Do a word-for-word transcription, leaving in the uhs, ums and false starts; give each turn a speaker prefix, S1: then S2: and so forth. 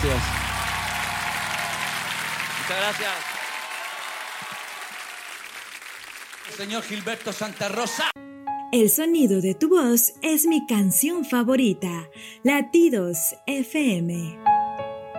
S1: gracias. Muchas gracias. Señor Gilberto Santa Rosa.
S2: El sonido de tu voz es mi canción favorita. Latidos F M.